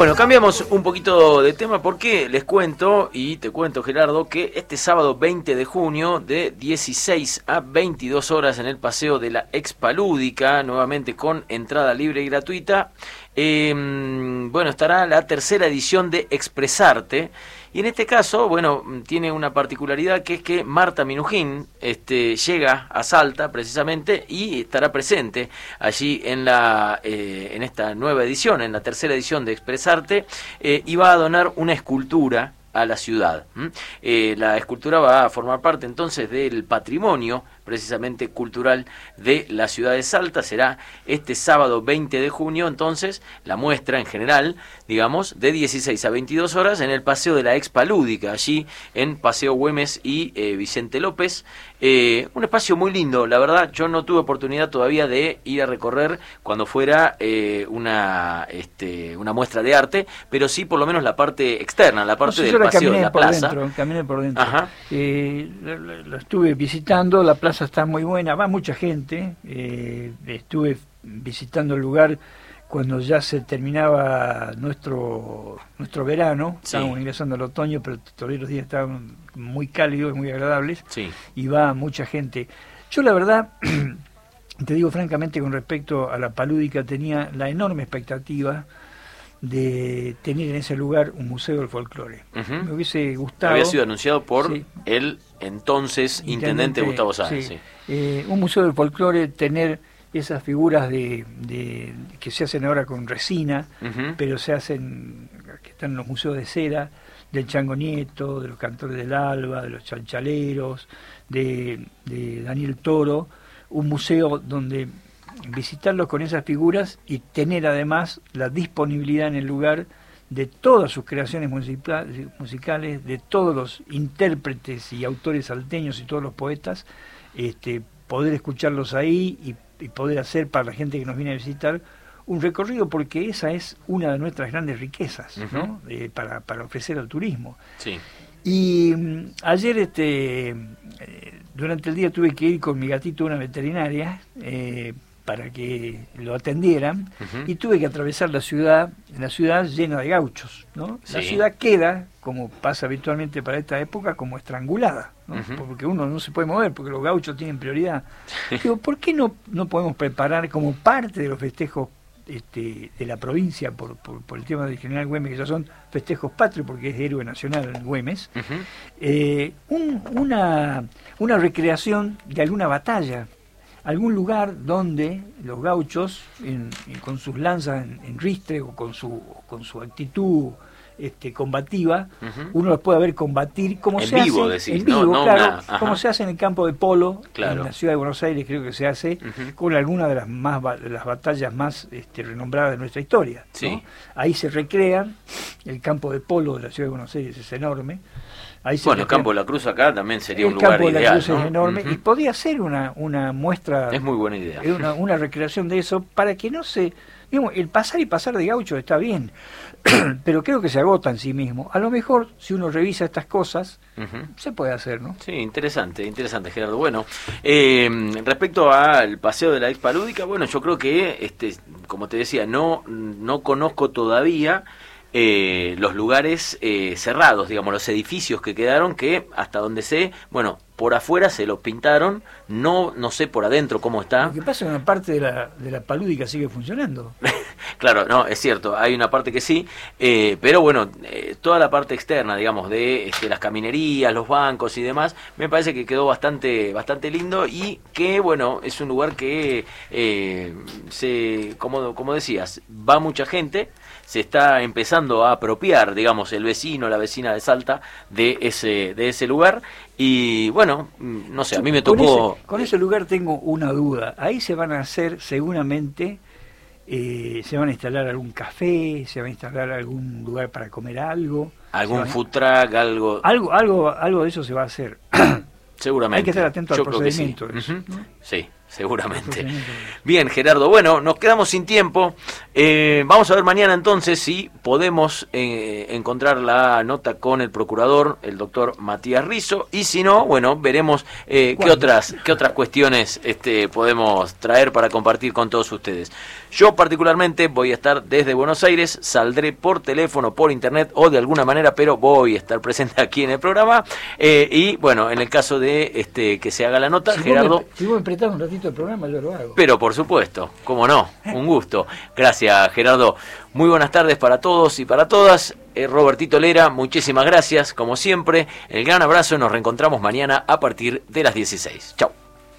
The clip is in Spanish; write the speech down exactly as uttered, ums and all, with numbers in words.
Bueno, cambiamos un poquito de tema porque les cuento, y te cuento, Gerardo, que este sábado veinte de junio de dieciséis a veintidós horas en el Paseo de la Expalúdica, nuevamente con entrada libre y gratuita, eh, bueno, estará la tercera edición de Expresarte. Y en este caso, bueno, tiene una particularidad que es que Marta Minujín este, llega a Salta precisamente y estará presente allí en la eh, en esta nueva edición, en la tercera edición de Expresarte, eh, y va a donar una escultura a la ciudad. ¿Mm? Eh, la escultura va a formar parte entonces del patrimonio precisamente cultural de la ciudad de Salta. Será este sábado veinte de junio, entonces, la muestra en general, digamos, de dieciséis a veintidós horas en el Paseo de la Expalúdica, allí en Paseo Güemes y eh, Vicente López. Eh, un espacio muy lindo, la verdad. Yo no tuve oportunidad todavía de ir a recorrer cuando fuera eh, una este, una muestra de arte, pero sí por lo menos la parte externa, la parte no, sí, del paseo de la por plaza. Dentro, caminé por dentro. Ajá. Eh, lo, lo estuve visitando, la plaza está muy buena, va mucha gente. Eh, estuve visitando el lugar cuando ya se terminaba nuestro nuestro verano, sí. Estábamos ingresando al otoño, pero todavía los días estaban muy cálidos, muy agradables, sí. Y va mucha gente. Yo la verdad, te digo francamente, con respecto a la Palúdica, tenía la enorme expectativa de tener en ese lugar un museo del folclore. Uh-huh. Me hubiese gustado. Había sido anunciado por sí. el entonces intendente, intendente Gustavo Sáenz. Sí. Sí. Eh, un museo del folclore, tener esas figuras de, de que se hacen ahora con resina, uh-huh. pero se hacen, que están en los museos de cera, del Chango Nieto, de los Cantores del Alba, de los Chanchaleros, de, de Daniel Toro, un museo donde visitarlos con esas figuras y tener además la disponibilidad en el lugar de todas sus creaciones musicales, de todos los intérpretes y autores salteños y todos los poetas, este, poder escucharlos ahí y, y poder hacer para la gente que nos viene a visitar un recorrido, porque esa es una de nuestras grandes riquezas, uh-huh. ¿no? Eh, para, para ofrecer al turismo. Sí. Y um, ayer este eh, durante el día tuve que ir con mi gatito a una veterinaria eh, para que lo atendieran, uh-huh. y tuve que atravesar la ciudad, la ciudad llena de gauchos, ¿no? Sí. La ciudad queda, como pasa habitualmente para esta época, como estrangulada, ¿no? Uh-huh. Porque uno no se puede mover, porque los gauchos tienen prioridad. Digo, ¿por qué no, no podemos preparar como parte de los festejos este, de la provincia, por, por, por el tema del general Güemes, que ya son festejos patrios, porque es héroe nacional en Güemes, uh-huh. eh, un, una, una recreación de alguna batalla, algún lugar donde los gauchos, en, en, con sus lanzas en, en ristre, o con su, con su actitud este, combativa, uh-huh. uno los puede ver combatir como en se vivo, hace decís, en vivo, no, no claro, una, como se hace en el campo de polo, claro. en la ciudad de Buenos Aires, creo que se hace, uh-huh. con alguna de las más de las batallas más este, renombradas de nuestra historia, sí. ¿no? Ahí se recrean, el campo de polo de la ciudad de Buenos Aires es enorme. Ahí se bueno, el Campo de la Cruz acá también sería un lugar ideal. El Campo de la Cruz, ¿no? es enorme, uh-huh. y podría ser una, una muestra... Es muy buena idea. Una, una recreación de eso, para que no se... Digamos, el pasar y pasar de gaucho está bien, pero creo que se agota en sí mismo. A lo mejor, si uno revisa estas cosas, uh-huh. se puede hacer, ¿no? Sí, interesante, interesante, Gerardo. Bueno, eh, respecto al Paseo de la Expalúdica, bueno, yo creo que, este, como te decía, no, no conozco todavía... Eh, los lugares eh, cerrados, digamos, los edificios que quedaron, que hasta donde sé, bueno, por afuera se los pintaron, no no sé por adentro cómo está. Lo que pasa es que una parte de la, de la Palúdica sigue funcionando. Claro, no, es cierto, hay una parte que sí, eh, pero bueno, eh, toda la parte externa, digamos, de este, las caminerías, los bancos y demás, me parece que quedó bastante bastante lindo, y que, bueno, es un lugar que, eh, se como, como decías, va mucha gente, se está empezando a apropiar, digamos, el vecino, la vecina de Salta, de ese de ese lugar, y bueno, no sé, a mí me tocó... Con ese, con ese lugar tengo una duda, ahí se van a hacer seguramente... Eh, se van a instalar algún café, se va a instalar algún lugar para comer algo, algún food truck, algo algo algo algo de eso se va a hacer. Seguramente. Hay que estar atento Yo al procedimiento. Sí. Uh-huh. ¿no? Sí, seguramente. Bien, Gerardo, bueno, nos quedamos sin tiempo. Eh, vamos a ver mañana entonces si podemos eh, encontrar la nota con el procurador, el doctor Matías Rizo, y si no, bueno, veremos eh, qué otras qué otras cuestiones este, podemos traer para compartir con todos ustedes. Yo particularmente voy a estar desde Buenos Aires, saldré por teléfono, por internet o de alguna manera, pero voy a estar presente aquí en el programa. Eh, y bueno, en el caso de este que se haga la nota, si Gerardo... Vos me, si vos me prestás un ratito el programa, yo lo hago. Pero por supuesto, cómo no, un gusto. Gracias, Gerardo. Muy buenas tardes para todos y para todas. Eh, Robertito Lera, muchísimas gracias, como siempre. El gran abrazo, nos reencontramos mañana a partir de las dieciséis. Chau.